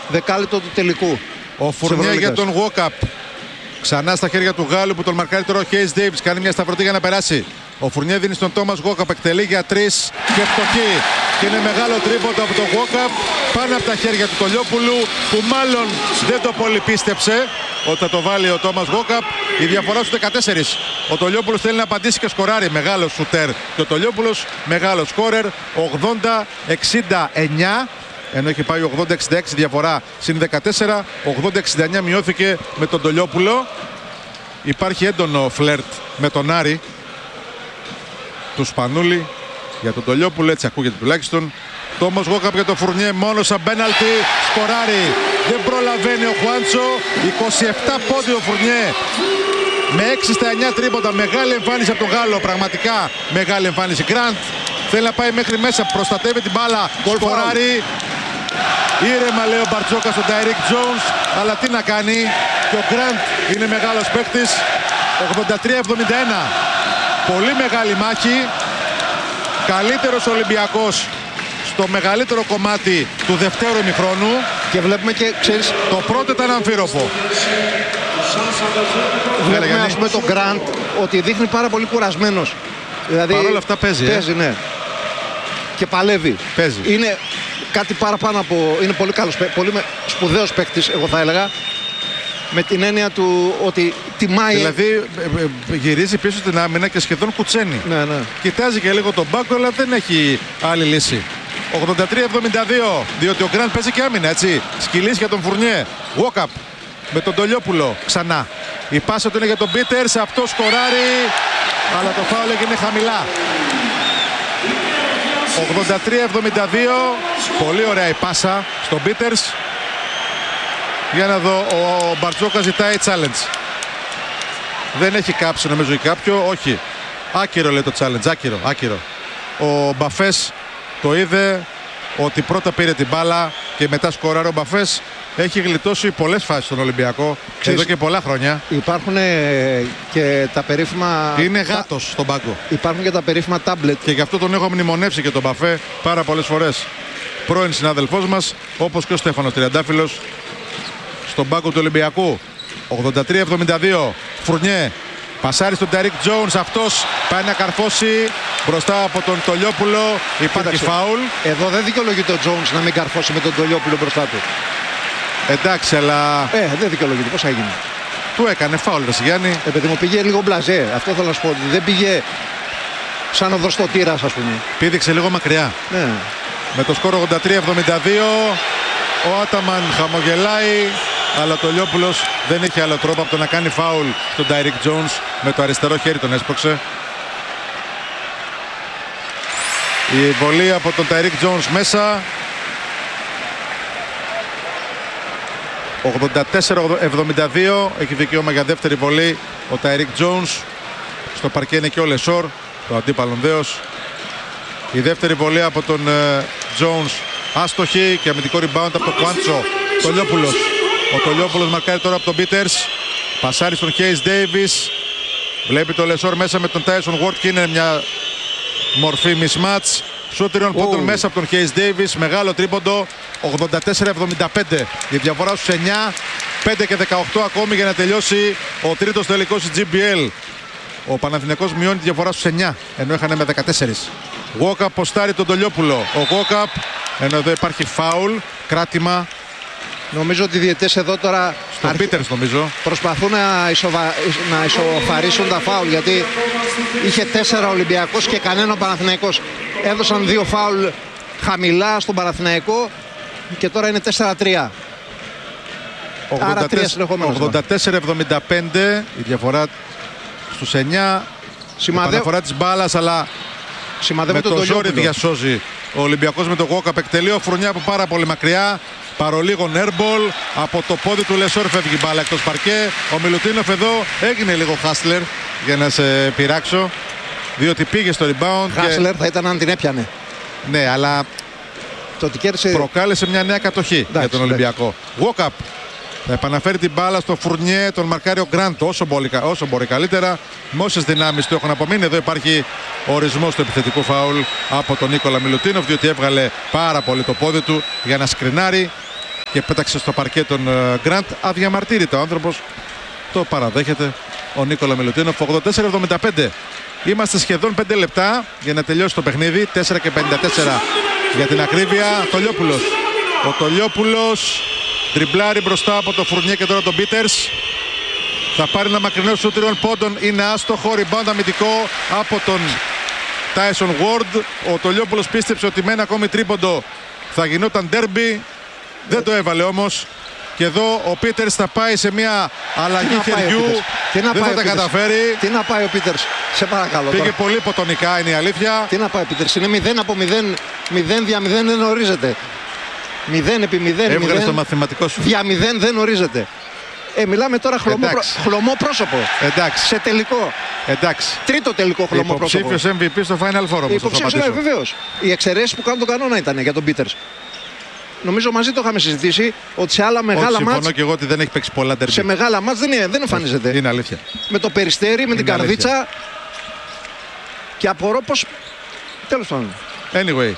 δεκάλεπτο του τελικού. Ο Φουρνιέ για τον Walkup. Ξανά στα χέρια του Γάλλου που τον μαρκάρει τώρα ο Hayes Davis. Κάνει μια σταυρωτή για να περάσει. Ο Φουρνιέ δίνει στον Τόμας Walkup. Εκτελεί για 3 και φτωχή. Και είναι μεγάλο τρίποντο από τον Walkup πάνω από τα χέρια του Τολιόπουλου, που μάλλον δεν το πολύ πίστεψε ότι θα το βάλει ο Τόμας Walkup. Η διαφορά στους 14. Ο Τολιόπουλος θέλει να απαντήσει και σκοράρει. Μεγάλο σουτέρ. Και ο Τολιόπουλος μεγάλο σκόρερ. 80-69. Ενώ έχει πάει 80-66 διαφορά συν 14. 80-69 μειώθηκε με τον Τολιόπουλο. Υπάρχει έντονο φλερτ με τον Άρη του Σπανούλη για τον Τολιόπουλο, έτσι ακούγεται τουλάχιστον. Τόμας Walkup για τον Φουρνιέ, μόνο σαν πέναλτι, σκοράρει. Δεν προλαβαίνει ο Χουάντσο. 27 πόντι ο Φουρνιέ. Με 6 στα 9 τρίποτα. Μεγάλη εμφάνιση από τον Γάλλο. Πραγματικά μεγάλη εμφάνιση. Γκραντ θέλει να πάει μέχρι μέσα. Προστατεύει την μπάλα. Σκοράρει. Ήρεμα λέει ο Μπαρτζόκας στον Τάιρικ Τζόουνς. Αλλά τι να κάνει. Και ο Γκραντ είναι μεγάλος παίκτης. 83-71. Πολύ μεγάλη μάχη. Καλύτερος Ολυμπιακός στο μεγαλύτερο κομμάτι του δευτέρου ημιχρόνου. Και βλέπουμε και, ξέρεις, το πρώτο ήταν αμφίροπο. Βλέπουμε, ας πούμε, τον Γκραντ ότι δείχνει πάρα πολύ κουρασμένος. Δηλαδή, παρ' όλα αυτά παίζει. Ναι. Και παλεύει. Παίζει. Είναι κάτι παραπάνω από... Είναι πολύ καλός, πολύ σπουδαίος παίκτης, εγώ θα έλεγα. Με την έννοια του ότι τιμάει... Δηλαδή γυρίζει πίσω στην άμυνα και σχεδόν κουτσένει. Ναι, ναι. Κοιτάζει και λίγο τον μπάκο, αλλά δεν έχει άλλη λύση. 83-72, διότι ο Γκραντ παίζει και άμυνα, έτσι. Σκυλής για τον Φουρνιέ. Walkup με τον Τολιόπουλο ξανά. Η πάσα του είναι για τον Πίτερς, αυτό σκοράρει, αλλά το φάουλ έγινε χαμηλά. 83-72, πολύ ωραία η πάσα στον Πίτερς. Για να δω, ο Μπαρτζόκα ζητάει challenge. Δεν έχει κάψει νομίζω ή κάποιο, όχι. Άκυρο λέει το challenge, άκυρο. Ο Μπαφές το είδε ότι πρώτα πήρε την μπάλα και μετά σκόραρε. Ο Μπαφές έχει γλιτώσει πολλές φάσεις στον Ολυμπιακό εδώ και πολλά χρόνια. Υπάρχουν και τα περίφημα... Είναι γάτος στον πάγκο. Υπάρχουν και τα περίφημα τάμπλετ. Και γι' αυτό τον έχω μνημονεύσει και τον Μπαφέ πάρα πολλές φορές. Πρώην συνάδελφός μας, όπως και ο Στέφανος Τριαντάφυλλος, στον πάγκο του Ολυμπιακού. 83-72. Φουρνιέ πασάρει στον Τάιρικ Τζόουνς. Αυτός πάει να καρφώσει μπροστά από τον Τολιόπουλο. Υπάρχει φάουλ. Εδώ δεν δικαιολογείται ο Τζόουνς να μην καρφώσει με τον Τολιόπουλο μπροστά του. Εντάξει, αλλά... δεν δικαιολογείται. Πώς θα γίνει. Του έκανε φάουλ, Βασιλιάννη. Επειδή μου πήγε λίγο μπλαζέ. Αυτό θέλω να σου πω. Δεν πήγε σαν οδοστοτήρας, ας πούμε. Πήδηξε λίγο μακριά. Ναι. Με το σκορ 83-72. Ο Άταμαν χαμογελάει. Αλλά ο Τολιόπουλος δεν είχε άλλο τρόπο από το να κάνει φάουλ στον Τάιρικ Τζόουνς. Με το αριστερό χέρι τον έσπρωξε. Η βολή από τον Τάιρικ Τζόουνς μέσα. 84-72. Έχει δικαίωμα για δεύτερη βολή ο Τάιρικ Τζόουνς. Στο παρκέ είναι και ο Λεσόρ, το αντίπαλον δέος. Η δεύτερη βολή από τον Τζόουνς άστοχη και αμυντικό rebound από τον Χουάντσο. Τολιόπουλος. Ο Τολιόπουλος μαρκάρει τώρα από τον Πίτερς. Πασάρει στον Hayes Davis. Βλέπει το Λεσόρ μέσα με τον Tyson Ward και είναι μια μορφή mismatch. Σούτριον πόντων μέσα από τον Hayes Davis. Μεγάλο τρίποντο. 84-75. Η διαφορά στους 9. 5 και 18 ακόμη για να τελειώσει ο τρίτος τελικός της GBL. Ο Παναθηναϊκός μειώνει τη διαφορά στους 9. Ενώ είχαν με 14. Walkup ποστάρει τον Τολιόπουλο. Ο Walkup, ενώ εδώ υπάρχει φάουλ. Κράτημα. Νομίζω ότι οι διαιτητές εδώ τώρα στον Πίτερς νομίζω προσπαθούν να ισοφαρίσουν τα φάουλ, γιατί είχε 4 Ολυμπιακός και κανένα Παναθηναϊκός. Έδωσαν 2 φάουλ χαμηλά στον Παναθηναϊκό και τώρα είναι 4-3. Άρα 3 συνεχόμενος. 84-75 η διαφορά στους 9. Η επαναφορά της μπάλας, αλλά με το ζόρι διασώζει ο Ολυμπιακός με το Walkup. Εκτελεί ο Φουρνιά από πάρα πολύ μακριά. Παρολίγο airball. Από το πόδι του Λεσόρ φεύγει η μπάλα εκτός παρκέ. Ο Μιλουτίνοφ εδώ έγινε λίγο χάσλερ για να σε πειράξω, διότι πήγε στο rebound. Χάσλερ θα ήταν αν την έπιανε. Ναι, αλλά το ότι κέρδισε... προκάλεσε μια νέα κατοχή για τον Ολυμπιακό. Walkup θα επαναφέρει την μπάλα στο Φουρνιέ, τον μαρκάρει ο Γκραντ όσο μπορεί καλύτερα. Με όσες δυνάμεις του έχουν απομείνει. Εδώ υπάρχει ορισμός του επιθετικού φάουλ από τον Νίκολα Μιλουτίνοφ, διότι έβγαλε πάρα πολύ το πόδι του για να σκρινάρει και πέταξε στο παρκέ τον Γκραντ. Αδιαμαρτύρητο ο άνθρωπος, το παραδέχεται ο Νίκολα Μιλουτίνοφ. 84-75. Είμαστε σχεδόν 5 λεπτά για να τελειώσει το παιχνίδι. 4 και 54 για την ακρίβεια. Τολιόπουλος. Ο Τολιόπουλος τριμπλάρει μπροστά από το Φουρνιέ και τώρα τον Πίτερς. Θα πάρει ένα μακρινό σούτ 3 πόντων. Είναι άστοχο. Rebound αμυντικό από τον Tyson Ward. Ο Τολιόπουλος πίστεψε ότι με ένα ακόμη τρίποντο θα γινόταν ντέρμπι. Δεν το έβαλε όμως. Και εδώ ο Πίτερς θα πάει σε μια αλλαγή χεριού. Δεν θα τα καταφέρει. Τι να πάει ο Πίτερς, σε παρακαλώ. Πήγε πολύ υποτονικά, είναι η αλήθεια. Τι να πάει ο Πίτερς, είναι 0 από 0. 0 δια 0 δεν ορίζεται. 0 επί 0. Έβγαλε το μαθηματικό σου. Δια 0 δεν ορίζεται. Μιλάμε τώρα χλωμό πρόσωπο. Εντάξει. Σε τελικό. Εντάξει. Τρίτο τελικό χλωμό πρόσωπο. Υποψήφιος MVP στο Final Four όμως. Υποψήφιος, βεβαίως. Οι εξαιρέσεις που κάνουν τον κανόνα ήταν για τον Πίτερς. Νομίζω μαζί το είχαμε συζητήσει ότι σε άλλα μεγάλα μάτς. Συμφωνώ και εγώ ότι δεν έχει παίξει πολλά τερμπή. Σε μεγάλα μάτς δεν εμφανίζεται. Είναι αλήθεια. Με το Περιστέρι, με την καρδίτσα. Αλήθεια. Και απορώ πως. Τέλος πάντων. Anyway.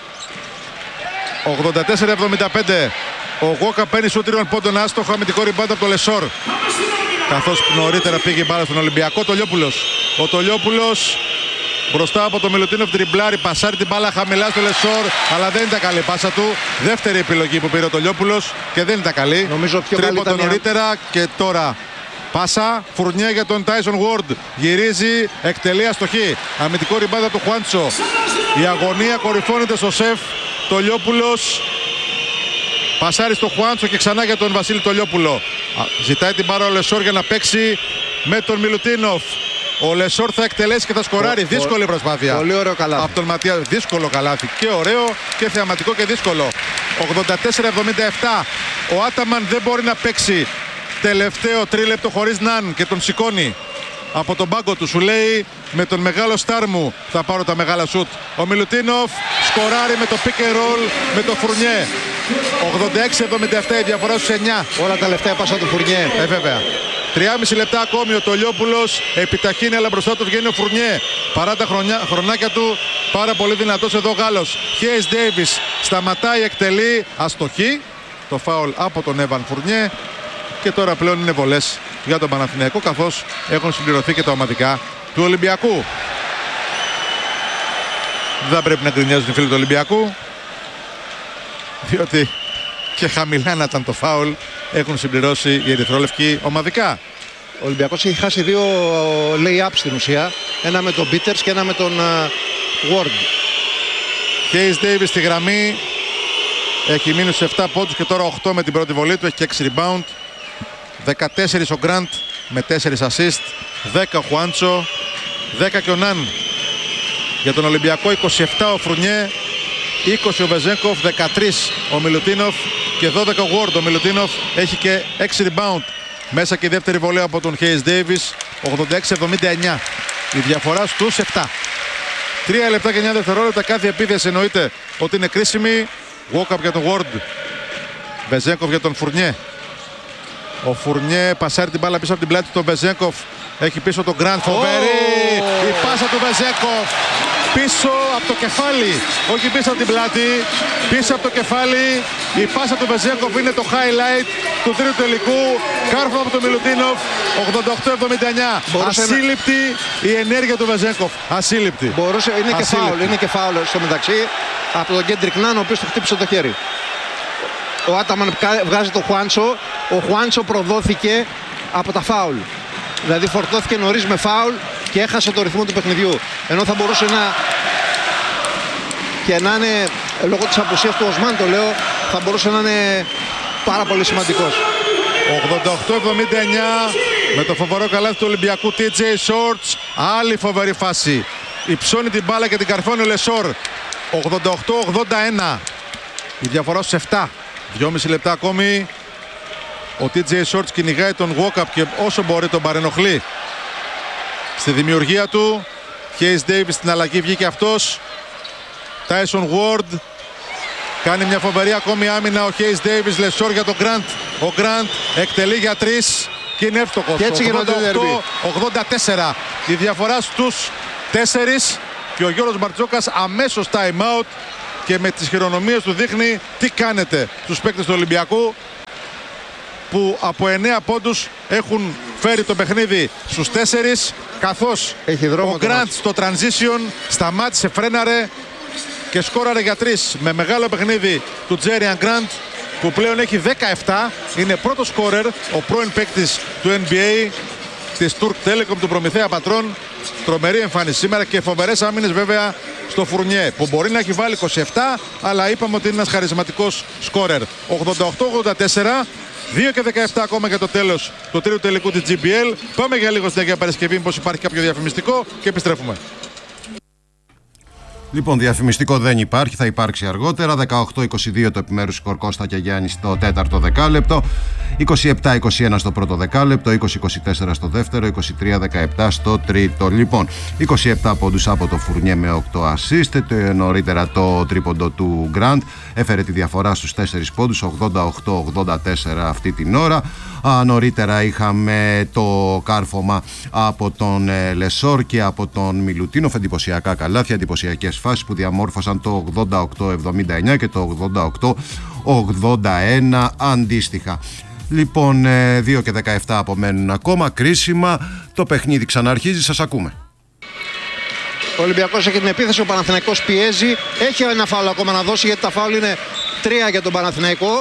84-75. Ο Γόκα παίρνει σου 3 πόντων άστοχο. Αμυντικό rebound από το Λεσόρ. Καθώς νωρίτερα πήγε η μπάλα στον Ολυμπιακό. Τολιόπουλος. Ο Τολιόπουλος μπροστά από το Μιλουτίνοφ τριμπλάρει, πασάρει την μπάλα χαμηλά στο Λεσόρ, αλλά δεν ήταν καλή πάσα του. Δεύτερη επιλογή που πήρε ο Τολιόπουλος και δεν ήταν καλή. Νομίζω πιο καλή ήταν νωρίτερα και τώρα πάσα. Φουρνιέ για τον Tyson Ward. Γυρίζει, εκτελεί αστοχή. Αμυντικό ριμπάντα του Χουάντσο. Η αγωνία κορυφώνεται στο σεφ. Τολιόπουλος πασάρει στο Χουάντσο και ξανά για τον Βασίλη Τολιόπουλο. Ζητάει την μπάρα ο Λεσόρ για να παίξει με τον Μιλουτίνοφ. Ο Λεσόρ θα εκτελέσει και θα σκοράρει. Δύσκολη προσπάθεια. Πολύ ωραίο καλάθι. Από τον Ματία. Δύσκολο καλάθι. Και ωραίο και θεαματικό και δύσκολο. 84-77. Ο Άταμαν δεν μπορεί να παίξει τελευταίο τρίλεπτο χωρίς Ναν και τον σηκώνει από τον πάγκο του. Σου λέει με τον μεγάλο στάρ μου θα πάρω τα μεγάλα σουτ. Ο Μιλουτίνοφ σκοράρει με το pick and roll με το Φουρνιέ. 86-77 η διαφορά στους 9. Όλα τα λεφτά πάσα του Φουρνιέ. Βέβαια. 3,5 λεπτά ακόμη. Ο Τολιόπουλος επιταχύνει, αλλά μπροστά του βγαίνει ο Φουρνιέ. Παρά τα χρονάκια του, πάρα πολύ δυνατός εδώ ο Γάλλος. Χέις Ντέιβις σταματάει, εκτελεί, αστοχή. Το φάουλ από τον Έβαν Φουρνιέ. Και τώρα πλέον είναι βολές για τον Παναθηναϊκό, καθώς έχουν συμπληρωθεί και τα ομαδικά του Ολυμπιακού. Δεν πρέπει να γκρινιάζουν οι φίλοι του Ολυμπιακού, διότι και χαμηλά να ήταν το φάουλ, έχουν συμπληρώσει οι ερυθρόλευκοι ομαδικά. Ο Ολυμπιακός έχει χάσει 2 lay-ups στην ουσία. Ένα με τον Πίτερς και ένα με τον Ward. Χέις Ντέιβις στη γραμμή. Έχει μείνει σε 7 πόντους και τώρα 8 με την πρώτη βολή του. Έχει και 6 rebound. 14 ο Γκραντ με 4 assist. 10 ο Χουάντσο. 10 και ο Ναν. Για τον Ολυμπιακό 27 ο Φρουνιέ. 20 ο Βεζέγκοφ. 13 ο Μιλουτίνοφ. Και 12 ο Ward. Ο Μιλουτίνοφ έχει και 6 rebound. Μέσα και η δεύτερη βολή από τον Χέις Ντέιβις. 86-79. Η διαφορά στους 7. 3 λεπτά και 9 δευτερόλεπτα. Κάθε επίθεση εννοείται ότι είναι κρίσιμη. Walkup για τον Ward. Βεζέγκοφ για τον Φουρνιέ. Ο Φουρνιέ πασάρει την μπάλα πίσω από την πλάτη του. Τον Βεζέγκοφ έχει πίσω τον Γκραντ. Φοβερή η πάσα του Βεζέγκοφ. Πίσω από το κεφάλι. Όχι πίσω από την πλάτη. Πίσω από το κεφάλι. Η πάσα του Βεζέγκοφ είναι το highlight του τρίτου τελικού. Κάρφο από τον Μιλουτίνοφ. 88-79. Ασύλληπτη η ενέργεια του Βεζέγκοφ. Ασύλληπτη. Μπορούσε, είναι και φάουλ στο μεταξύ από τον Κέντρικ Νάν, ο οποίος του χτύπησε το χέρι. Ο Άταμαν βγάζει τον Χουάντσο. Ο Χουάντσο προδόθηκε από τα φάουλ. Δηλαδή φορτώθηκε νωρίς με φάουλ και έχασε το ρυθμό του παιχνιδιού. Ενώ θα μπορούσε να είναι, λόγω της απουσίας του Οσμάν το λέω, θα μπορούσε να είναι πάρα πολύ σημαντικός. 88-79 με το φοβερό καλάθι του Ολυμπιακού TJ Shorts. Άλλη φοβερή φάση. Υψώνει την μπάλα και την καρφώνει ο Λεσόρ. 88-81. Η διαφορά στους 7. 2,5 λεπτά ακόμη. Ο TJ Shorts κυνηγάει τον Walkup και όσο μπορεί τον παρενοχλεί στη δημιουργία του. Hayes Davis στην αλλαγή βγήκε αυτός. Tyson Ward κάνει μια φοβερή ακόμη άμυνα. Ο Hayes Davis, Λεσόρ για τον Grant. Ο Grant εκτελεί για 3 και είναι εύστοχος. 88-84. Η διαφορά στους 4 και ο Γιώργος Μπαρτζόκας αμέσως time out και με τις χειρονομίες του δείχνει τι κάνετε στους παίκτες του Ολυμπιακού. που από 9 πόντους έχουν φέρει το παιχνίδι στους 4, καθώς ο Γκραντ στο transition σταμάτησε, φρέναρε και σκόραρε για 3 με μεγάλο παιχνίδι του Τζέριαν Γκραντ, που πλέον έχει 17, είναι πρώτο σκόρερ, ο πρώην παίκτης του NBA της Turk Telecom, του Προμηθέα Πατρών. Τρομερή εμφάνιση σήμερα και φοβερές άμυνες βέβαια στο Φουρνιέ, που μπορεί να έχει βάλει 27, αλλά είπαμε ότι είναι ένας χαρισματικός σκόρερ. 88-84, 2 και 17 ακόμα για το τέλος του τρίτου τελικού της GBL. Πάμε για λίγο στην Αγία Παρασκευή, μήπως υπάρχει κάποιο διαφημιστικό, και επιστρέφουμε. Λοιπόν, διαφημιστικό δεν υπάρχει, θα υπάρξει αργότερα. 18-22 το επιμέρους σκορ Κώστα και Γιάννη στο τέταρτο δεκάλεπτο, 27-21 στο πρώτο δεκάλεπτο, 20-24 στο δεύτερο, 23-17 στο τρίτο. Λοιπόν, 27 πόντους από το Φουρνιέ με 8 assist. Νωρίτερα το τρίποντο του Γκραντ έφερε τη διαφορά στους 4 πόντους, 88-84 αυτή την ώρα. Νωρίτερα είχαμε το κάρφωμα από τον Λεσόρ και από τον Μιλουτίνοφ. Εντυπωσιακά καλάθια, εντυπωσιακές φάσεις που διαμόρφωσαν το 88-79 και το 88-81 αντίστοιχα. Λοιπόν, 2 και 17 απομένουν ακόμα, κρίσιμα. Το παιχνίδι ξαναρχίζει, σας ακούμε. Ο Ολυμπιακός έχει την επίθεση, ο Παναθηναϊκός πιέζει. Έχει ένα φάουλ ακόμα να δώσει, γιατί τα φάουλ είναι 3 για τον Παναθηναϊκό.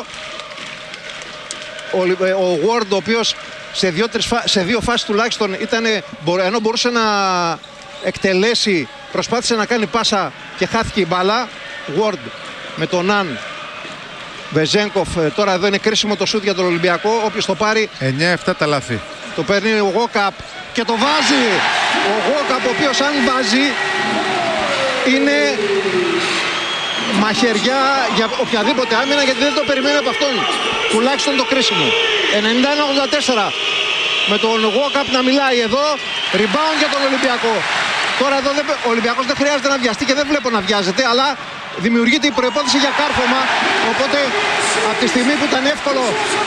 Ο Ward, ο οποίος σε 2 φάσεις τουλάχιστον ενώ μπορούσε να εκτελέσει, προσπάθησε να κάνει πάσα και χάθηκε η μπάλα. Ward με τον Ναν, Βεζένκοφ. Τώρα εδώ είναι κρίσιμο το σούτ για τον Ολυμπιακό. Όποιος το πάρει, 9-7 τα λάθη. Το παίρνει ο Γόκαπ και το βάζει. Ο Γόκαπ, ο οποίος αν βάζει είναι μαχαιριά για οποιαδήποτε άμυνα, γιατί δεν το περιμένει από αυτόν. Τουλάχιστον το κρίσιμο. 91-84 με τον Γόκαπ να μιλάει εδώ. Rebound για τον Ολυμπιακό. Τώρα εδώ ο Ολυμπιακός δεν χρειάζεται να βιαστεί και δεν βλέπω να βιάζεται, αλλά δημιουργείται η προϋπόθεση για κάρφωμα. Οπότε από τη στιγμή που ήταν εύκολο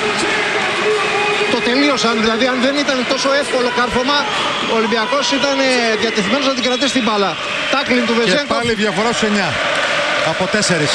το τελείωσαν. Δηλαδή αν δεν ήταν τόσο εύκολο κάρφωμα, ο Ολυμπιακός ήταν διατεθειμένος να την κρατήσει την μπάλα. Τάκλιν του Βεζένκοφ. Και πάλι διαφορά στους 9 από 4.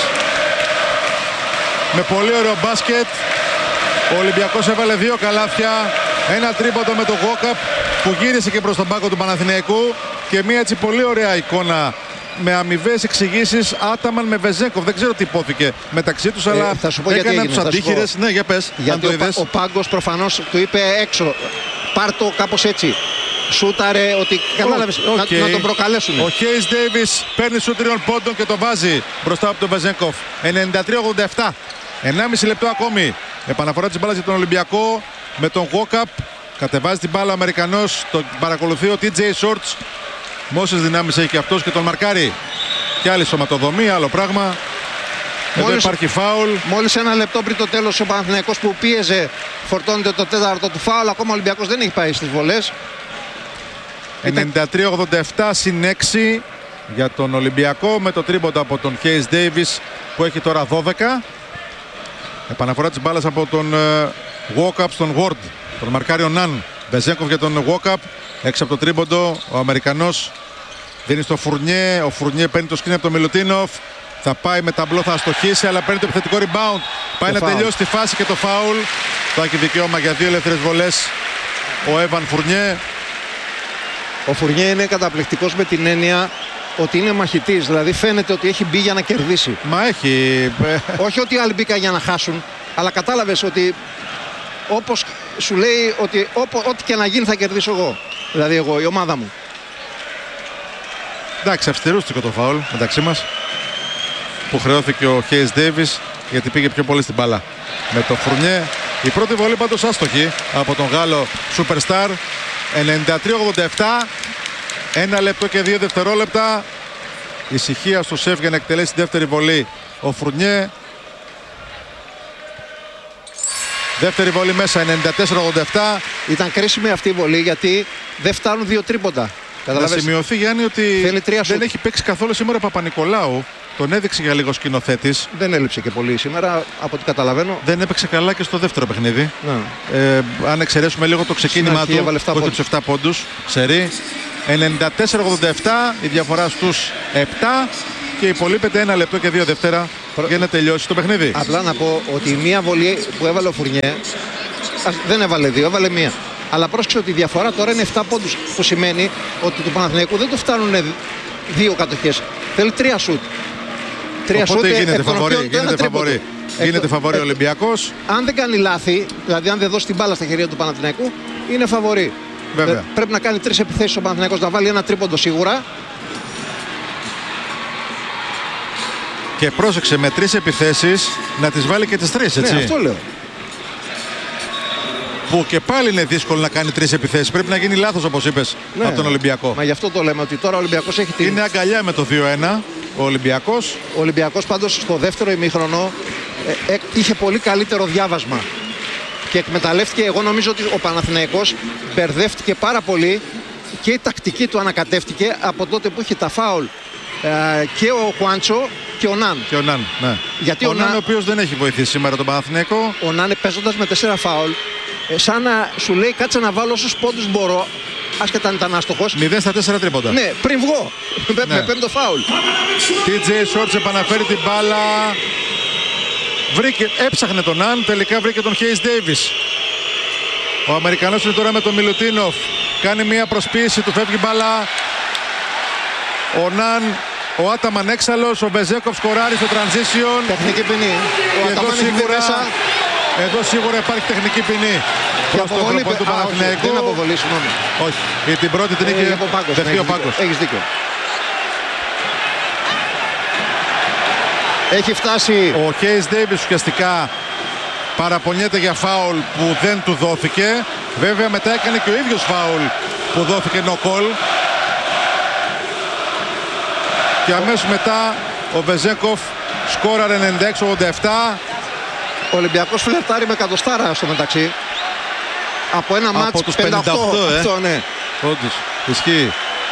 Με πολύ ωραίο μπάσκετ. Ο Ολυμπιακός έβαλε 2 καλάθια. Ένα τρίποντο με τον Γόκαπ που γύρισε και προς τον πάγκο του Παναθηναϊκού. Και μια έτσι πολύ ωραία εικόνα με αμοιβές εξηγήσεις Άταμαν με Βεζένκοφ. Δεν ξέρω τι υπόθηκε μεταξύ τους, αλλά θα σου πω έκαναν τους αντίχειρες. Ναι, για πες. Γιατί ο πάγκος προφανώς του είπε έξω. Πάρ' το κάπως έτσι. Σούταρε, ότι κατάλαβες, να τον προκαλέσουν. Ο Χέις Ντέιβις παίρνει σούτ 3 πόντων και το βάζει μπροστά από τον Βεζένκοφ. 93-87. 1,5 λεπτό ακόμη. Επαναφορά της μπάλας για τον Ολυμπιακό με τον Γόκαπ. Κατεβάζει την μπάλα ο Αμερικανός. Τον παρακολουθεί ο TJ Shorts. Μόσες δυνάμεις έχει και αυτός και τον μαρκάρει. Και άλλη σωματοδομή, άλλο πράγμα. Εδώ υπάρχει φάουλ. Μόλις 1 λεπτό πριν το τέλος ο Παναθηναϊκός που πίεζε, φορτώνεται το τέταρτο του φάουλ. Ακόμα ο Ολυμπιακός δεν έχει πάει στις βολές. 93-87 συν 6 για τον Ολυμπιακό με το τρίποντο από τον Χέις Ντέιβις που έχει τώρα 12. Επαναφορά της μπάλας από τον Γόκαπ στον Ward. Τον μαρκάρει ο Ναν. Βεζένκοφ για τον Γόκαπ. Έξω από το τρίποντο ο Αμερικανός δίνει στο Φουρνιέ. Ο Φουρνιέ παίρνει το σκριν από τον Μιλουτίνοφ. Θα πάει με ταμπλό, θα αστοχίσει, αλλά παίρνει το επιθετικό rebound. Πάει να τελειώσει τη φάση και το φάουλ. Θα έχει δικαίωμα για 2 ελεύθερες βολές ο Έβαν Φουρνιέ. Ο Φουρνιέ είναι καταπληκτικός με την έννοια ότι είναι μαχητής. Δηλαδή φαίνεται ότι έχει μπει για να κερδίσει. Μα έχει. Όχι ότι άλλοι μπήκαν για να χάσουν, αλλά κατάλαβες ότι όπως σου λέει ότι ό,τι και να γίνει θα κερδίσω εγώ. Δηλαδή εγώ, η ομάδα μου. Εντάξει, αυστηρούστηκε το φάουλ μεταξύ μας που χρεώθηκε ο Χέις Ντέιβις γιατί πήγε πιο πολύ στην μπάλα με το Φουρνιέ. Η πρώτη βολή πάντως άστοχη από τον Γάλλο Superstar. 93-87. 1 λεπτό και 2 δευτερόλεπτα. Ησυχία στο σεφ για να εκτελέσει τη δεύτερη βολή ο Φουρνιέ. Δεύτερη βολή μέσα, 94-87. Ήταν κρίσιμη αυτή η βολή γιατί δεν φτάνουν 2 τρίποντα. Να σημειωθεί, Γιάννη, ότι δεν έχει παίξει καθόλου σήμερα ο Παπα-Νικολάου. Τον έδειξε για λίγο σκηνοθέτης. Δεν έλειψε και πολύ σήμερα, από ό,τι καταλαβαίνω. Δεν έπαιξε καλά και στο δεύτερο παιχνίδι. Αν εξαιρέσουμε λίγο το ξεκίνημα του, που έχει τους 7 πόντους. Σερί. 94-87, η διαφορά στους 7 και υπολείπεται 1 λεπτό και 2 δευτέρα για να τελειώσει το παιχνίδι. Απλά να πω ότι η μία βολή που έβαλε ο Φουρνιέ δεν έβαλε 2, έβαλε 1. Αλλά πρόσεξε ότι η διαφορά τώρα είναι 7 πόντους. Που σημαίνει ότι του Παναθηναϊκού δεν του φτάνουν 2 κατοχές. Θέλει 3 σουτ. 3 σουτ, γίνεται φαβορί. Γίνεται φαβορί ο Ολυμπιακός. Αν δεν κάνει λάθη, δηλαδή αν δεν δώσει την μπάλα στα χέρια του Παναθηναϊκού, είναι φαβορί. Βέβαια. Πρέπει να κάνει 3 επιθέσεις ο Παναθηναϊκός, να βάλει ένα τρίποντο σίγουρα. Και πρόσεξε, με 3 επιθέσεις να τις βάλει και τις 3, έτσι. Ναι, αυτό λέω. Που και πάλι είναι δύσκολο να κάνει 3 επιθέσεις. Πρέπει να γίνει λάθος, όπως είπες, Ναι, από τον Ολυμπιακό. Μα γι' αυτό το λέμε, ότι τώρα ο Ολυμπιακός έχει την... Είναι αγκαλιά με το 2-1 ο Ολυμπιακός. Ο Ολυμπιακός πάντως στο δεύτερο ημίχρονο είχε πολύ καλύτερο διάβασμα. Και εκμεταλλεύτηκε, εγώ νομίζω ότι ο Παναθηναϊκός μπερδεύτηκε πάρα πολύ και η τακτική του ανακατεύτηκε από τότε που είχε τα φάουλ και ο Χουάντσο και ο Ναν. Και ο Ναν, ναι. Γιατί ο Ναν ο οποίος δεν έχει βοηθήσει σήμερα τον Παναθηναϊκό. Ο Ναν παίζοντας με 4 φάουλ, σαν να σου λέει κάτσε να βάλω όσους πόντους μπορώ, άσχετα αν ήταν άστοχος. 0 στα 4 τρίποντα. Ναι, πριν βγω. Με 5 φάουλ. TJ Shorts επαναφέρει την μπάλα. Έψαχνε τον Ναν, τελικά βρήκε τον Hayes Davis. Ο Αμερικανός είναι τώρα με τον Μιλουτίνοφ. Κάνει μια προσποίηση, του φεύγει μπάλα. Ο Ναν, ο Άταμαν έξαλλος, ο Βεζέκοφ σκοράρει στο transition. Τεχνική ποινή. Ο Άταμαν έχει μέσα. Εδώ σίγουρα υπάρχει τεχνική ποινή. Προς τον προπονητή του Παναθηναϊκού. Δεν αποβολή, συγγνώμη. Όχι, την πρώτη την είχε δεχτεί ο Πάγκος. Έχεις δίκιο. Έχει φτάσει. Ο Hayes Davis ουσιαστικά παραπονιέται για φάουλ που δεν του δόθηκε. Βέβαια μετά έκανε και ο ίδιος φάουλ που δόθηκε no call. Και αμέσως μετά ο Βεζέκοφ σκόραρε 96-87. Ο Ολυμπιακός φλερτάρει με εκατοστάρα στο μεταξύ. Από ένα μάτς 58. Αυτό, ναι. Όντως, ισχύει.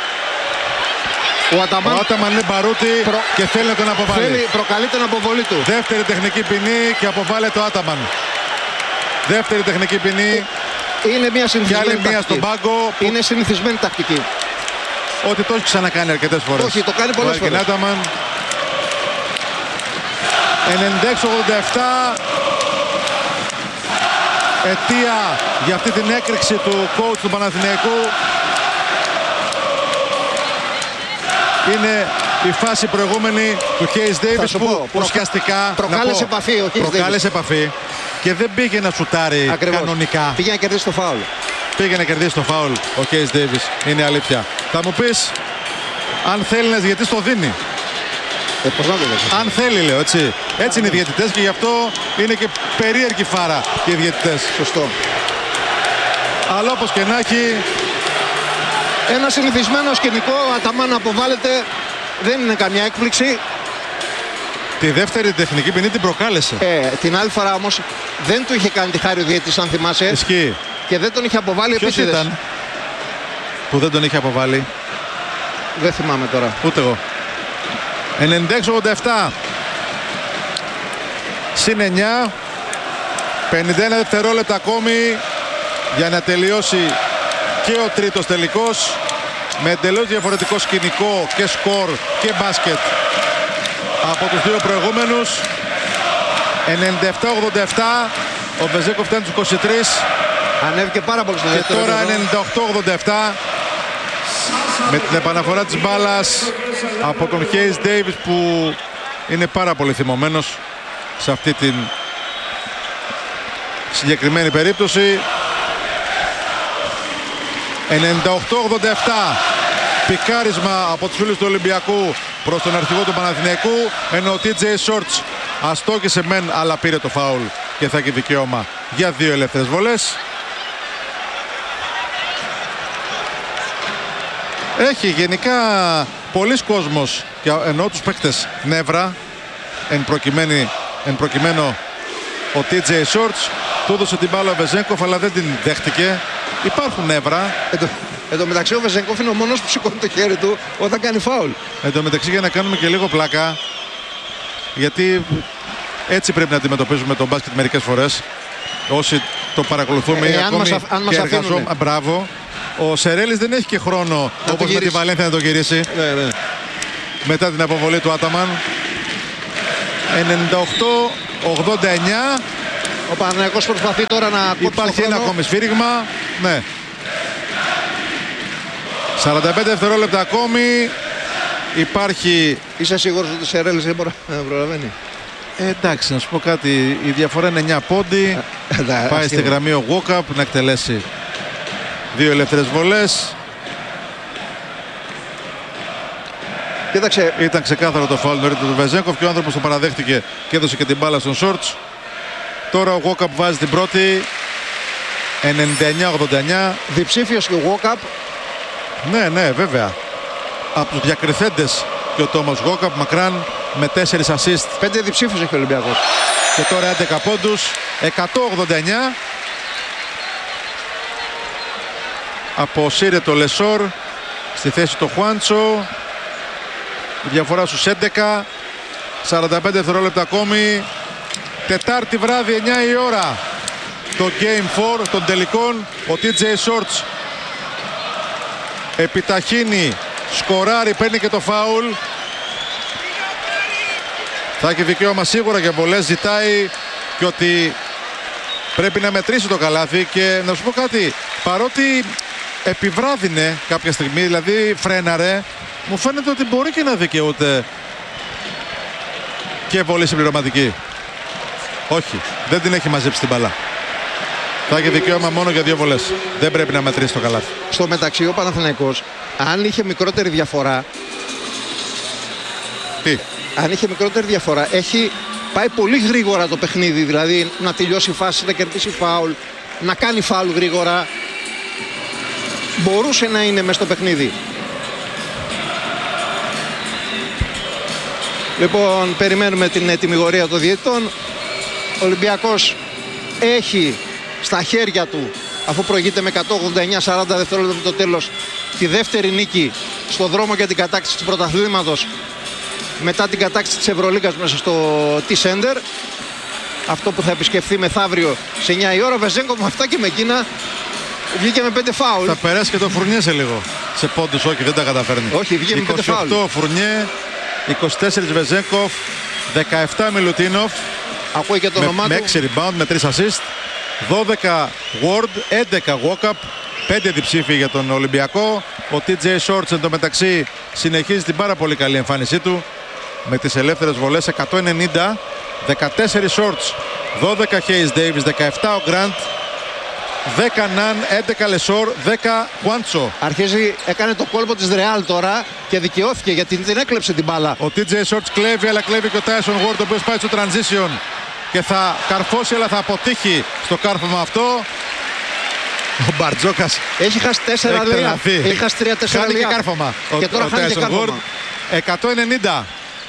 Ο Άταμαν είναι μπαρούτι και θέλει να τον αποβάλει. Προκαλεί την αποβολή του. Δεύτερη τεχνική ποινή και αποβάλλεται ο Άταμαν. Δεύτερη τεχνική ποινή. Είναι μια συνηθισμένη τακτική. Μια στον πάγκο. Είναι συνηθισμένη τακτική. Ότι το έχει ξανακάνει αρκετές φορές. Όχι, το κάνει πολλές φορές. Άταμαν. 96-87. Αιτία για αυτή την έκρηξη του coach του Παναθηναϊκού είναι η φάση προηγούμενη του Hayes Davis που ουσιαστικά προκάλεσε επαφή ο Hayes Davis. Προκάλεσε επαφή και δεν πήγε να σουτάρει. Ακριβώς. Κανονικά. Πήγε να κερδίσει το φάουλ. Πήγε να κερδίσει το φάουλ ο Hayes Davis. Είναι αλήθεια. Θα μου πεις, αν θέλει να γιατί το δίνει. Πώς να το δώσεις. Αν θέλει, λέω, έτσι. Έτσι είναι οι διαιτητές και γι' αυτό είναι και περίεργη φάρα και οι διαιτητές. Σωστό. Αλλά όπως και να έχει, ένα συνηθισμένο σκηνικό, ο Αταμάν αποβάλλεται, δεν είναι καμιά έκπληξη. Τη δεύτερη τεχνική ποινή την προκάλεσε. Την άλλη φορά όμως δεν του είχε κάνει τη χάρη ο διαιτητής, αν θυμάσαι. Ισχύει. Και δεν τον είχε αποβάλει επίτηδες. Ποιος ήταν που δεν τον είχε αποβάλει? Δεν θυμάμαι τώρα. Ούτε εγώ. 96-87. Συν 9. 51 δευτερόλεπτα ακόμη για να τελειώσει και ο τρίτος τελικός, με εντελώς διαφορετικό σκηνικό και σκορ και μπάσκετ από τους δύο προηγούμενους. 97-87. Ο Βεζέκοφ φτάνει στους 23. Ανέβηκε πάρα πολύ στο δεύτερο. Και τώρα 98-87 με την επαναφορά της μπάλας από τον Hayes Davis, που είναι πάρα πολύ θυμωμένος σε αυτή την συγκεκριμένη περίπτωση. 98-87. Πικάρισμα από τους φίλους του Ολυμπιακού προς τον αρχηγό του Παναθηναϊκού, ενώ ο TJ Shorts αστόκησε μεν, αλλά πήρε το φάουλ και θα έχει δικαίωμα για 2 ελεύθερες βολές. Έχει γενικά πολλοί κόσμος, εννοώ τους παίκτες, νεύρα. Εν προκειμένου ο TJ Shorts του έδωσε την μπάλα ο Βεζέγκοφ, αλλά δεν την δέχτηκε. Υπάρχουν νεύρα. Εν τω μεταξύ ο Βεζέγκοφ είναι ο μόνος που σηκώνει το χέρι του όταν κάνει φάουλ. Εν τω μεταξύ, για να κάνουμε και λίγο πλάκα, γιατί έτσι πρέπει να αντιμετωπίζουμε τον μπάσκετ μερικές φορές, όσοι το παρακολουθούμε ή ακόμη και εργαζόμαστε. Μπράβο. Ο Σερέλης δεν έχει και χρόνο όπως με τη Βαλένθια να το γυρίσει. Ναι. Μετά την αποβολή του Άταμαν. 98-89. Ο Παναθηναϊκός προσπαθεί τώρα να κόψει. Υπάρχει ένα ακόμη σφύριγμα. Ναι. 45 δευτερόλεπτα ακόμη. Υπάρχει... Είσαι σίγουρος ότι ο Σερέλης δεν προλαβαίνει? Εντάξει, να σου πω κάτι. Η διαφορά είναι 9 πόντι. Πάει στη γραμμή ο Walkup να εκτελέσει 2 ελεύθερες βολές. Κοίταξε. Ήταν ξεκάθαρο το φάουλ νωρίτερα του Βεζέγκοφ και ο άνθρωπος το παραδέχτηκε και έδωσε και την μπάλα στον Σόρτς. Τώρα ο Walkup βάζει την πρώτη. 99-89. Διψήφιος και ο Walkup. Ναι, βέβαια. Από τους διακριθέντες και ο Τόμας Walkup μακράν με 4 assist. 5 διψήφιους έχει ο Ολυμπιακός. Και τώρα 11 πόντους. 189. Αποσύρε το Λεσόρ. Στη θέση το Χουάντσο. Η διαφορά στους 11. 45 δευτερόλεπτα ακόμη. Τετάρτη βράδυ 9 η ώρα. Το Game 4 των τελικών. Ο TJ Shorts επιταχύνει, σκοράρει, παίρνει και το φάουλ. Θα έχει δικαίωμα σίγουρα για βολές. Ζητάει και ότι πρέπει να μετρήσει το καλάθι. Και να σου πω κάτι, παρότι επιβράδυνε κάποια στιγμή, δηλαδή φρέναρε, μου φαίνεται ότι μπορεί και να δικαιούται και βολή συμπληρωματική. Όχι, δεν την έχει μαζέψει την μπαλά. Θα έχει δικαίωμα μόνο για 2 βολές. Δεν πρέπει να μετρήσει το καλάθι. Στο μεταξύ ο Παναθηναϊκός, αν είχε μικρότερη διαφορά, αν είχε μικρότερη διαφορά, έχει πάει πολύ γρήγορα το παιχνίδι. Δηλαδή να τελειώσει η φάση, να κερδίσει φάουλ, να κάνει φάουλ γρήγορα. Μπορούσε να είναι μες στο παιχνίδι. Λοιπόν, περιμένουμε την τιμιγορία των διαιτητών. Ο Ολυμπιακός έχει στα χέρια του, αφού προηγείται με 189-40 δευτερόλεπτα από το τέλος, τη δεύτερη νίκη στο δρόμο για την κατάκτηση του πρωταθλήματος μετά την κατάκτηση της Ευρωλίγκας μέσα στο T-Center. Αυτό που θα επισκεφθεί μεθαύριο σε 9 η ώρα. Βεζέγκοφ με αυτά και με εκείνα βγήκε με 5 φάουλ. Θα περάσει και το Φουρνιέ σε λίγο. Σε πόντους, όχι, δεν τα καταφέρνει. Όχι, βγήκε με 5 φάουλ. 28 Φουρνιέ, 24 Βεζέγκοφ, 17 Μιλουτίνοφ. Ακούει και το όνομά του. Με 6 rebound, με 3 assist. 12 Ward, 11 Walkup, 5 διψήφοι για τον Ολυμπιακό. Ο TJ Shorts εντωμεταξύ συνεχίζει την πάρα πολύ καλή εμφάνισή του με τις ελεύθερες βολές. 190, 14 Shorts, 12 Hayes Davis, 17 ο Grant, 10 Ναν, 11 Λεσόρ, 10 Χουάντσο. Έκανε το κόλπο της Ρεάλ τώρα και δικαιώθηκε γιατί δεν έκλεψε την μπάλα. Ο TJ Shorts κλέβει, αλλά κλέβει και ο Tyson Ward, ο οποίος πάει στο transition και θα καρφώσει, αλλά θα αποτύχει στο κάρφωμα αυτό. Ο Μπαρτζόκας έχει χάσει 4 λεπτά. Έχει χάσει 3-4 λεπτά. Χάνει και κάρφωμα. Και τώρα χάνει και κάρφωμα. 190.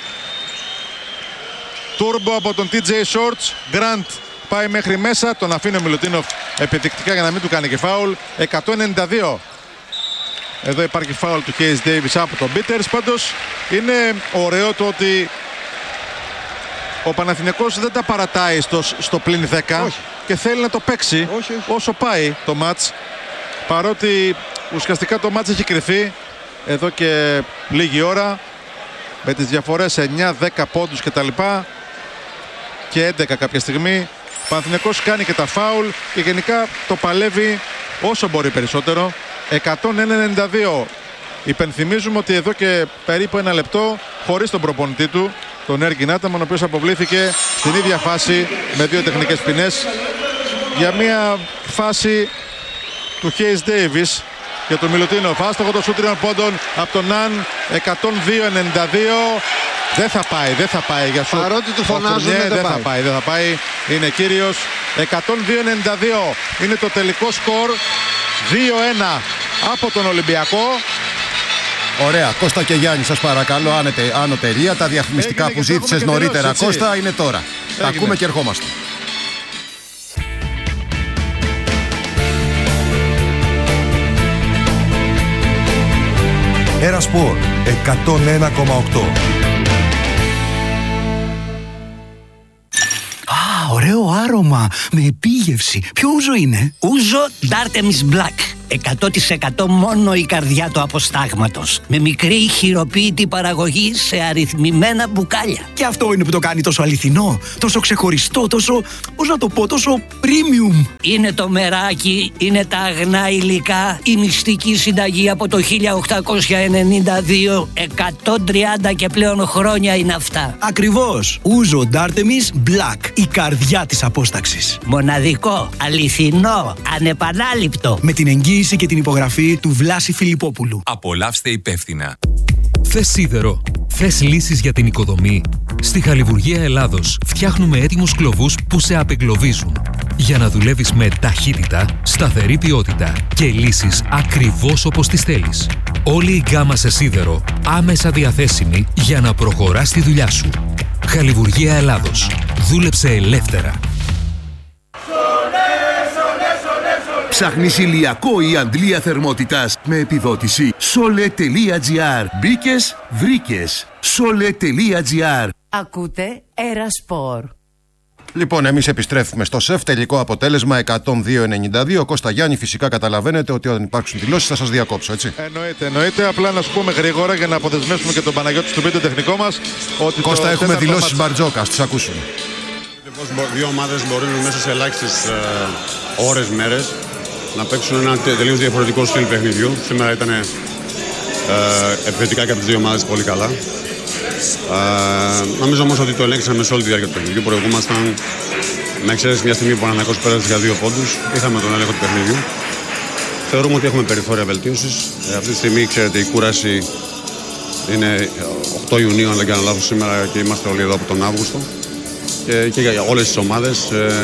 Τούρμπο από τον TJ Shorts. Grant πάει μέχρι μέσα. Τον αφήνει ο Μιλουτίνοφ επιδεικτικά για να μην του κάνει και φάουλ. 192. Εδώ υπάρχει φάουλ του Hayes Davis από τον Peters. Πάντως είναι ωραίο το ότι ο Παναθηναϊκός δεν τα παρατάει στο πλην 10. Όχι. Και θέλει να το παίξει όσο πάει το μάτς. Παρότι ουσιαστικά το μάτς έχει κρυφεί εδώ και λίγη ώρα με τις διαφορές 9-10 πόντους κτλ. Και 11 κάποια στιγμή. Ο Παναθηναϊκός κάνει και τα φάουλ και γενικά το παλεύει όσο μπορεί περισσότερο. 192. Υπενθυμίζουμε ότι εδώ και περίπου 1 λεπτό, χωρίς τον προπονητή του, τον Έργιν Άταμον, ο οποίος αποβλήθηκε στην ίδια φάση με 2 τεχνικές ποινές για μια φάση του Hayes Davis και του Μιλουτίνοφ. Άστοχο το σούτ 3 πόντων από τον Ναν. 102-92. Δεν θα πάει για σούτ. Παρότι του φωνάζουν, δεν θα πάει. Είναι κύριος. 102-92 είναι το τελικό σκορ. 2-1 από τον Ολυμπιακό. Ωραία. Κώστα και Γιάννη, σας παρακαλώ, άνω τελεία. Τα διαφημιστικά που ζήτησες νωρίτερα, Κώστα, είναι τώρα. Τα ακούμε και ερχόμαστε. Ένα Σπορ 101,8. Ωραίο άρωμα με επίγευση. Ποιο ούζο είναι? Ούζο Ντάρτεμις Black. 100% μόνο η καρδιά του αποστάγματος. Με μικρή χειροποίητη παραγωγή σε αριθμημένα μπουκάλια. Και αυτό είναι που το κάνει τόσο αληθινό, τόσο ξεχωριστό, τόσο, πώς να το πω, τόσο premium. Είναι το μεράκι, είναι τα αγνά υλικά, η μυστική συνταγή από το 1892, 130 και πλέον χρόνια είναι αυτά. Ακριβώς. Ούζο Ντάρτεμις Black, η καρδιά της απόσταξης. Μοναδικό, αληθινό, ανεπανάληπτο. Με την εγγύηση και την υπογραφή του Βλάση Φιλιππόπουλου. Απολαύστε υπεύθυνα. Θες σίδερο? Θες λύσεις για την οικοδομή? Στη Χαλιβουργία Ελλάδος φτιάχνουμε έτοιμους κλωβούς που σε απεγκλωβίζουν. Για να δουλεύεις με ταχύτητα, σταθερή ποιότητα και λύσεις ακριβώς όπως τις θέλεις. Όλη η γκάμα σε σίδερο άμεσα διαθέσιμη για να προχωράς τη δουλειά σου. Χαλιβουργία Ελλάδος. Δούλεψε ελεύθερα. Ψάχνεις ηλιακό ή αντλία θερμότητας με επιδότηση? Sole.gr. Μπήκες, βρήκες. Sole.gr. Ακούτε Ερασπορ. Λοιπόν, εμείς επιστρέφουμε στο ΣΕΦ. Τελικό αποτέλεσμα 102-92. Κώστα Γιάννη, φυσικά καταλαβαίνετε ότι όταν υπάρξουν δηλώσεις θα σας διακόψω, έτσι. Εννοείται. Απλά να σου πούμε γρήγορα για να αποδεσμεύσουμε και τον Παναγιώτη στο βίντεο τεχνικό μας. Ότι Κώστα, έχουμε δηλώσεις Μπαρτζόκα, τις ακούσουμε. Δύο ομάδες μπορούν μέσα σε ελάχιστες ώρες, μέρες να παίξουν ένα τελείως διαφορετικό στυλ παιχνιδιού. Σήμερα ήταν επιθετικά και από τις δύο ομάδες πολύ καλά. Νομίζω όμως ότι το ελέγξαμε σε όλη τη διάρκεια του παιχνιδιού. Προηγούμασταν, με εξαίρεση μια στιγμή που ο Παναθηναϊκός πέρασε για 2 πόντους. Είχαμε τον έλεγχο του παιχνιδιού. Θεωρούμε ότι έχουμε περιθώρια βελτίωσης. Αυτή τη στιγμή, ξέρετε, η κούραση είναι 8 Ιουνίου, αν δεν κάνω λάθος, σήμερα και είμαστε όλοι εδώ από τον Αύγουστο. Και για όλες τις ομάδες,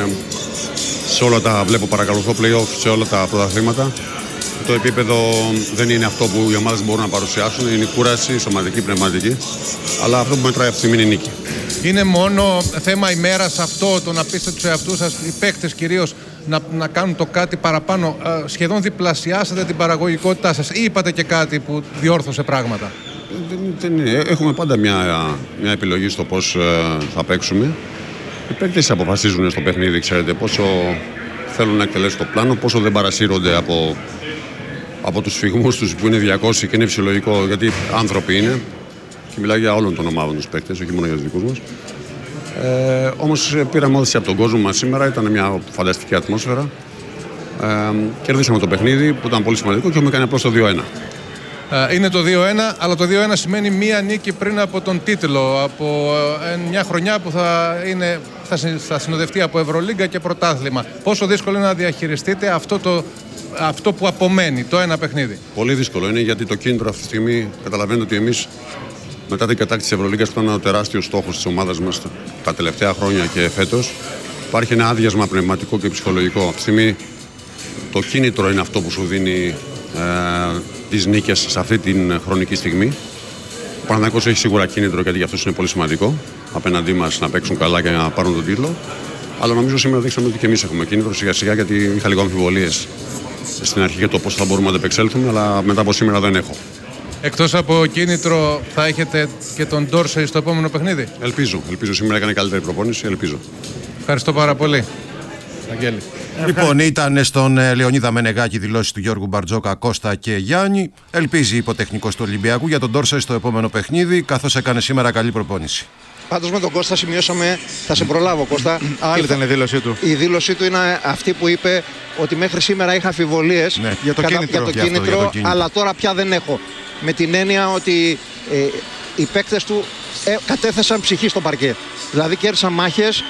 σε όλα τα βλέπω, παρακολουθώ play-off, σε όλα τα πρωταθλήματα. Το επίπεδο δεν είναι αυτό που οι ομάδες μπορούν να παρουσιάσουν. Είναι η κούραση, σωματική, πνευματική. Αλλά αυτό που μετράει αυτή τη στιγμή είναι η νίκη. Είναι μόνο θέμα ημέρας αυτό, το να πείστε τους εαυτούς σας, οι παίκτες κυρίως, να κάνουν το κάτι παραπάνω? Σχεδόν διπλασιάσατε την παραγωγικότητά σας ή είπατε και κάτι που διόρθωσε πράγματα? Έχουμε πάντα μια επιλογή στο πώς θα παίξουμε. Οι παίκτες αποφασίζουν στο παιχνίδι, ξέρετε, πόσο θέλουν να εκτελέσουν το πλάνο, πόσο δεν παρασύρονται από τους φυγμούς τους που είναι 200 και είναι φυσιολογικό, γιατί άνθρωποι είναι. Και μιλάω για όλων των ομάδων τους παίκτες, όχι μόνο για τους δικούς μας. Όμως πήραμε όθηση από τον κόσμο μας σήμερα, ήταν μια φανταστική ατμόσφαιρα. Κερδίσαμε το παιχνίδι που ήταν πολύ σημαντικό και έχουμε κάνει απλώς το 2-1. Είναι το 2-1, αλλά το 2-1 σημαίνει μία νίκη πριν από τον τίτλο, από μια χρονιά που θα συνοδευτεί από Ευρωλίγκα και πρωτάθλημα. Πόσο δύσκολο είναι να διαχειριστείτε αυτό που απομένει, το ένα παιχνίδι? Πολύ δύσκολο είναι, γιατί το κίνητρο αυτή τη στιγμή, καταλαβαίνετε ότι εμείς μετά την κατάκτηση της Ευρωλίγκας, που ήταν ο τεράστιος στόχος της ομάδας μας τα τελευταία χρόνια και φέτος, υπάρχει ένα άδειασμα πνευματικό και ψυχολογικό. Αυτή τη στιγμή το κίνητρο είναι αυτό που σου δίνει τις νίκες σε αυτή την χρονική στιγμή. Ο Παναθηναϊκός έχει σίγουρα κίνητρο, γιατί για αυτός είναι πολύ σημαντικό απέναντί μας να παίξουν καλά και να πάρουν τον τίτλο. Αλλά νομίζω σήμερα δείξαμε ότι και εμείς έχουμε κίνητρο σιγά σιγά, γιατί είχα λίγο αμφιβολίες στην αρχή για το πώς θα μπορούμε να αντεπεξέλθουμε, αλλά μετά από σήμερα δεν έχω. Εκτός από κίνητρο, θα έχετε και τον Ντόρσεϊ στο επόμενο παιχνίδι? Ελπίζω. Σήμερα έκανε καλύτερη προπόνηση. Ελπίζω. Ευχαριστώ πάρα πολύ. Αγγέλη. Λοιπόν, ήταν στον Λεωνίδα Μενεγάκη δηλώσεις του Γιώργου Μπαρτζόκα, Κώστα και Γιάννη. Ελπίζει υποτεχνικός του Ολυμπιακού για τον Ντόρσεϊ στο επόμενο παιχνίδι, καθώς έκανε σήμερα καλή προπόνηση. Πάντως με τον Κώστα σημειώσαμε, θα σε προλάβω Κώστα. Άλλη ήταν η δήλωσή του. Η δήλωσή του είναι αυτή που είπε ότι μέχρι σήμερα είχα αμφιβολίες για το κίνητρο, αλλά τώρα πια δεν έχω. Με την έννοια ότι οι παίκτες του κατέθεσαν ψυχή στο παρκέ. Δηλαδή κέρδισαν μάχες,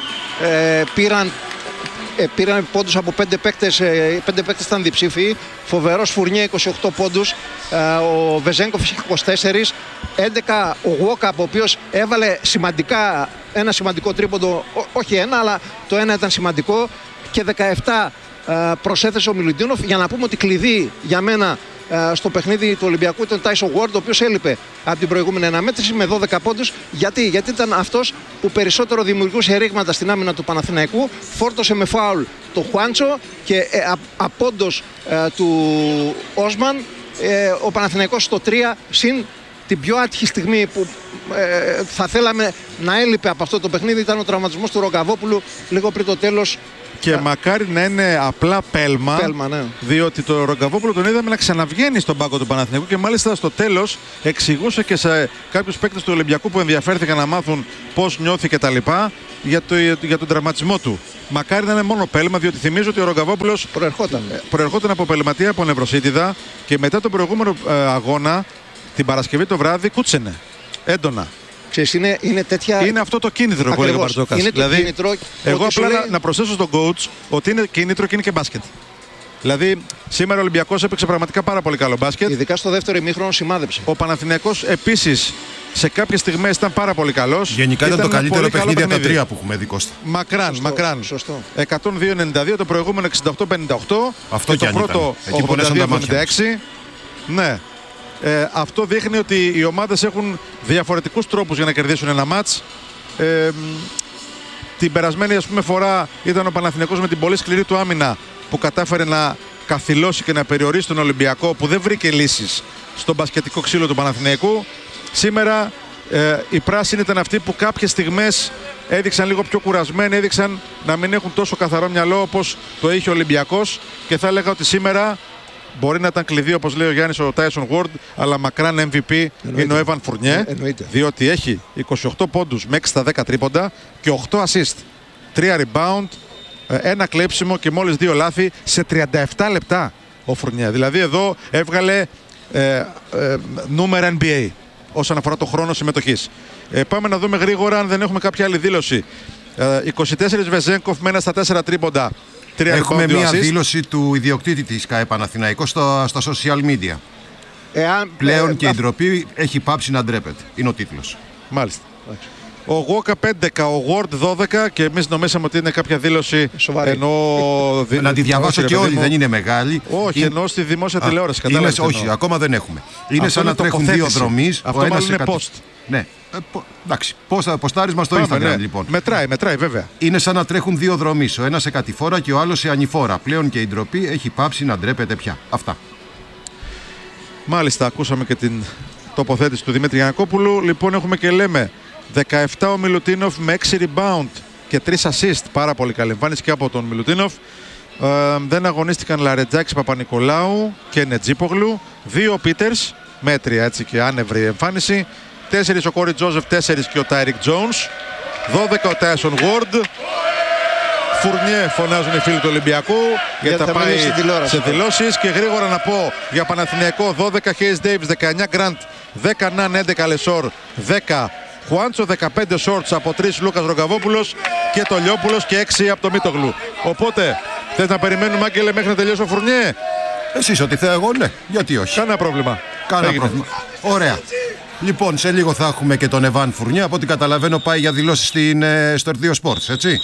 πήραν πόντους από 5 παίκτες, 5 παίκτες ήταν διψήφοι. Φοβερός Φουρνιέ 28 πόντους, ο Βεζένκοφ είχε 24, 11 ο Γουόκαπ, ο οποίος έβαλε ένα σημαντικό τρίποντο, όχι ένα, αλλά το ένα ήταν σημαντικό, και 17 προσέθεσε ο Μιλουτίνοφ. Για να πούμε ότι κλειδί για μένα στο παιχνίδι του Ολυμπιακού ήταν ο Τάισον Γουόρντ, ο οποίος έλειπε από την προηγούμενη αναμέτρηση με 12 πόντους. Γιατί ήταν αυτός που περισσότερο δημιουργούσε ρήγματα στην άμυνα του Παναθηναϊκού. Φόρτωσε με φάουλ το Χουάντσο και απόντος του Όσμαν ο Παναθηναϊκός στο 3, συν την πιο άτυχη στιγμή που θα θέλαμε να έλειπε από αυτό το παιχνίδι, ήταν ο τραυματισμός του Ρογκαβόπουλου λίγο πριν το τέλος Και μακάρι να είναι απλά πέλμα, ναι. Διότι το Ρογκαβόπουλο τον είδαμε να ξαναβγαίνει στον πάγκο του Παναθηναϊκού και μάλιστα στο τέλος εξηγούσε και σε κάποιους παίκτες του Ολυμπιακού που ενδιαφέρθηκαν να μάθουν πώς νιώθει και τα λοιπά για τον τραυματισμό του. Μακάρι να είναι μόνο πέλμα, διότι θυμίζω ότι ο Ρογκαβόπουλος προερχόταν από πελματία από νευροσίτιδα και μετά τον προηγούμενο αγώνα την Παρασκευή το βράδυ κούτσενε έντονα. Ξέρεις, είναι τέτοια... Είναι αυτό το κίνητρο που έλεγε ο Μπαρτζόκας. Είναι το κίνητρο. Εγώ απλά να προσθέσω στον coach ότι είναι κίνητρο και είναι και μπάσκετ. Δηλαδή, σήμερα ο Ολυμπιακός έπαιξε πραγματικά πάρα πολύ καλό μπάσκετ. Ειδικά στο δεύτερο ημίχρονο σημάδεψε. Ο Παναθηναϊκός επίσης σε κάποιες στιγμές ήταν πάρα πολύ καλός. Γενικά ήταν το καλύτερο παιχνίδι από τα τρία που έχουμε δει, Κώστα. Μακράν. Σωστό. 102-92, το προηγούμενο 68-58. Αυτό και το πρώτο 82-76. Ναι. Αυτό δείχνει ότι οι ομάδες έχουν διαφορετικούς τρόπους για να κερδίσουν ένα μάτς. Την περασμένη φορά ήταν ο Παναθηναϊκός με την πολύ σκληρή του άμυνα που κατάφερε να καθυλώσει και να περιορίσει τον Ολυμπιακό, που δεν βρήκε λύσεις στον μπασκετικό ξύλο του Παναθηναϊκού. Σήμερα οι πράσινοι ήταν αυτοί που κάποιες στιγμές έδειξαν λίγο πιο κουρασμένοι, έδειξαν να μην έχουν τόσο καθαρό μυαλό όπως το είχε ο Ολυμπιακός, και θα έλεγα ότι σήμερα μπορεί να ήταν κλειδί, όπως λέει ο Γιάννης, ο Tyson Ward, αλλά μακράν MVP είναι ο Εβαν Φουρνιέ, διότι έχει 28 πόντους με 6 στα 10 τρίποντα και 8 assist, 3 rebound, ένα κλέψιμο και μόλις 2 λάθη σε 37 λεπτά ο Φουρνιέ. Δηλαδή εδώ έβγαλε νούμερα NBA όσον αφορά το χρόνο συμμετοχής. Πάμε να δούμε γρήγορα αν δεν έχουμε κάποια άλλη δήλωση. 24 Βεζένκοφ με 1 στα 4 τρίποντα. Έχουμε μία δήλωση του ιδιοκτήτη της ΚΑΕ Παναθηναϊκός στα social media. Πλέον και η ντροπή έχει πάψει να ντρέπεται. Είναι ο τίτλος. Μάλιστα. Ο Γόκα 11, ο Ward 12 και εμείς νομίσαμε ότι είναι κάποια δήλωση σοβαρή. Να τη διαβάσω και όλοι, δεν είναι μεγάλη. Όχι, ενώ στη δημόσια τηλεόραση. Όχι, ακόμα δεν έχουμε. Είναι σαν να τρέχουν δύο δρομείς. Αυτό μάλλον είναι post. Ναι. Εντάξει, ποστάρισμα στο Instagram λοιπόν. Μετράει βέβαια. Είναι σαν να τρέχουν δύο δρομείς. Ο ένας σε κατηφόρα και ο άλλος σε ανηφόρα. Πλέον και η ντροπή έχει πάψει να ντρέπεται πια. Αυτά. Μάλιστα, ακούσαμε και την τοποθέτηση του Δημήτρη Γιαννακόπουλου. Λοιπόν, έχουμε και λέμε 17 ο Μιλουτίνοφ με 6 rebound και 3 assist. Πάρα πολύ καλή εμφάνιση και από τον Μιλουτίνοφ. Δεν αγωνίστηκαν Λαρετζάκης, Παπα-Νικολάου και Νετζίπογλου. 2 ο Πίτερς, μέτρια έτσι και άνευρη εμφάνιση. 4 ο Κόρι Τζόζεφ, 4 και ο Τάιρικ Τζόουνς. 12 ο Τάισον Γουόρντ. Φουρνιέ φωνάζουν οι φίλοι του Ολυμπιακού γιατί θα πάει σε δηλώσεις. Και γρήγορα να πω για Παναθηναϊκό: 12 Χέις Ντέιβις, 19 Γκραντ, 10 Ναν, 11 Λεσόρ, 10 Χουάντσο, 15 Σόρτς από 3 Λούκας Ρογκαβόπουλος και το Λιόπουλος και 6 από το Μίτογλου. Οπότε θες να περιμένουμε, Άγγελε, μέχρι να τελειώσει ο Φουρνιέ? Εσείς ό,τι θέλω εγώ, ναι. Γιατί όχι. Κανένα πρόβλημα. Πρόβλημα. Ωραία. Λοιπόν, σε λίγο θα έχουμε και τον Εβάν Φουρνιέ. Από ό,τι καταλαβαίνω πάει για δηλώσεις στο Ερδείο Sports, έτσι.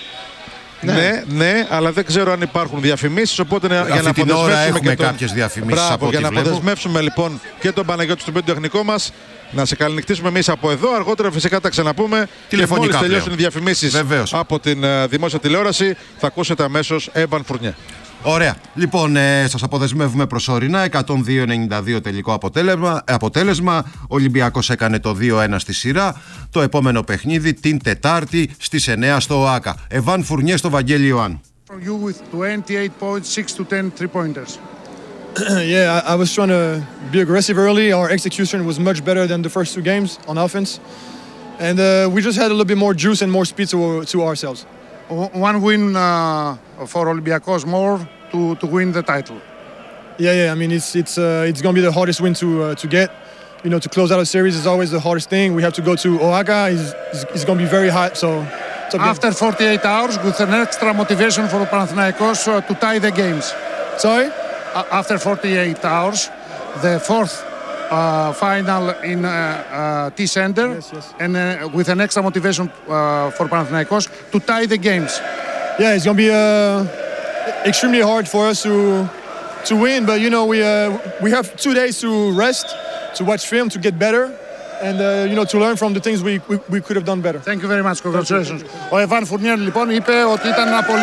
Ναι, αλλά δεν ξέρω αν υπάρχουν διαφημίσεις. Οπότε για να αποδεσμεύσουμε κάποιες διαφημίσεις. Για να αποδεσμεύσουμε λοιπόν και τον Παναγιώτη στον πέντο τεχνικό μας, να σε καληνυχτήσουμε εμείς από εδώ. Αργότερα φυσικά τα ξαναπούμε. Τηλεφωνικά. Μόλις τελειώσουν οι διαφημίσεις από την δημόσια τηλεόραση, θα ακούσετε αμέσως Εβαν Φουρνιέ. Ωραία. Λοιπόν, σας αποδεσμεύουμε προσωρινά. 102-92 τελικό αποτέλεσμα. Ο Ολυμπιακός έκανε το 2-1 στη σειρά. Το επόμενο παιχνίδι την Τετάρτη στις 9 στο ΟΑΚΑ. Εβάν Φουρνιέ στο Βαγγέλη Ιωάννου. You with 28 points, 6 to 10 3-pointers. Yeah, I was trying to be aggressive early. Our execution was much better than the first two games on offense. And we just had a little bit more juice and more speed to ourselves. One win for Olympiacos more to win the title. Yeah. I mean, it's going to be the hardest win to get. You know, to close out a series is always the hardest thing. We have to go to Oaxaca. It's going to be very hot. So after 48 hours, with an extra motivation for Panathinaikos to tie the games. Sorry? After 48 hours, the fourth final in T-Center, yes. And with an extra motivation for Panathinaikos to tie the games. Yeah, it's going to be extremely hard for us to win, but you know we have 2 days to rest, to watch film, to get better, and you know, to learn from the things we could have done better. Thank you very much. Congratulations. Ο Εβάν Φουρνιέ λοιπόν είπε ότι ήταν ένα πολύ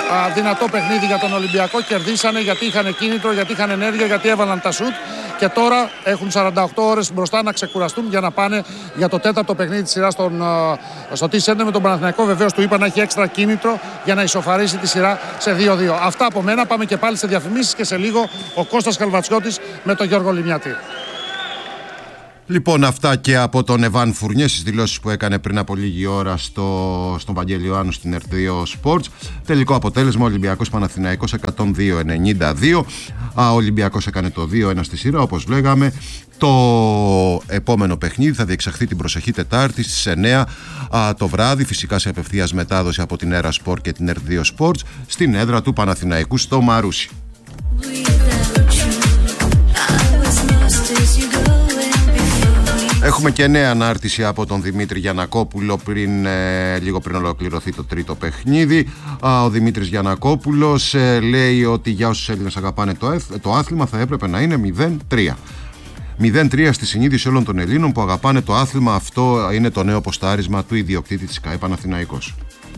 δυνατό παιχνίδι για τον Ολυμπιακό. Κερδίσανε γιατί είχαν κίνητρο, γιατί είχαν ενέργεια, γιατί έβαλαν τα σουτ. Και τώρα έχουν 48 ώρες μπροστά να ξεκουραστούν για να πάνε για το τέταρτο παιχνίδι της σειράς στο T-Center με τον Παναθηναϊκό. Βεβαίως του είπα να έχει έξτρα κίνητρο για να ισοφαρίσει τη σειρά σε 2-2. Αυτά από μένα. Πάμε και πάλι σε διαφημίσεις και σε λίγο ο Κώστας Καλβατσιώτης με τον Γιώργο Λιμιάτη. Λοιπόν, αυτά και από τον Εβάν Φουρνιέ στις δηλώσεις που έκανε πριν από λίγη ώρα στον Βαγγέλη Ιωάννου στην R2 Sports. Τελικό αποτέλεσμα Ολυμπιακός Παναθηναϊκός 102-92. Ο Ολυμπιακός έκανε το 2-1 στη σειρά, όπως λέγαμε. Το επόμενο παιχνίδι θα διεξαχθεί την προσεχή Τετάρτη στις 9 το βράδυ, φυσικά σε απευθείας μετάδοση από την Era Sport και την R2 Sports, στην έδρα του Παναθηναϊκού στο Μαρούσι. Έχουμε και νέα ανάρτηση από τον Δημήτρη Γιαννακόπουλο λίγο πριν ολοκληρωθεί το τρίτο παιχνίδι. Ο Δημήτρης Γιαννακόπουλος λέει ότι για όσους Έλληνες αγαπάνε το άθλημα θα έπρεπε να είναι 0-3. 0-3 στη συνείδηση όλων των Ελλήνων που αγαπάνε το άθλημα. Αυτό είναι το νέο ποστάρισμα του ιδιοκτήτη της ΚΑΕ Παναθηναϊκός.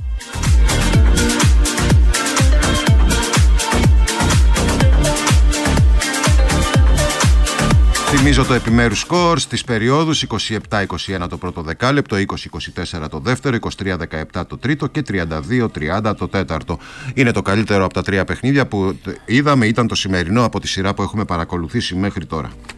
Θυμίζω το επιμέρους σκορ στις περιόδους 27-21 το πρώτο δεκάλεπτο, 20-24 το δεύτερο, 23-17 το τρίτο και 32-30 το τέταρτο. Είναι το καλύτερο από τα τρία παιχνίδια που είδαμε, ήταν το σημερινό από τη σειρά που έχουμε παρακολουθήσει μέχρι τώρα.